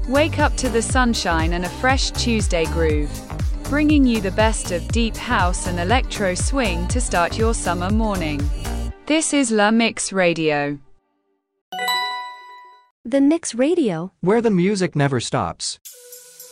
Wake up to the sunshine and a fresh Tuesday groove, bringing you the best of deep house and electro swing to start your summer morning. This is La Mix Radio. The Mix Radio, where the music never stops.